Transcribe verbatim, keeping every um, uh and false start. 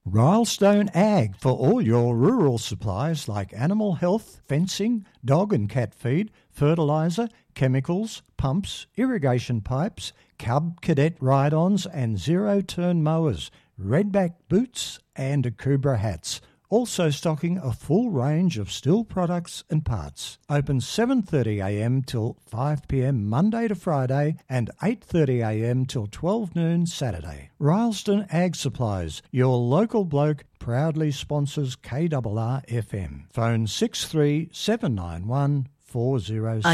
Rylestone Ag for all your rural supplies like animal health, fencing, dog and cat feed, fertiliser, chemicals, pumps, irrigation pipes, Cub Cadet ride-ons and zero-turn mowers, redback boots and Akubra hats. Also stocking a full range of Stihl products and parts. Open seven thirty a m till five p m Monday to Friday and eight thirty a m till twelve noon Saturday. Rylestone Ag Supplies, your local bloke, proudly sponsors K R R F M. Phone six three seven nine one four zero six.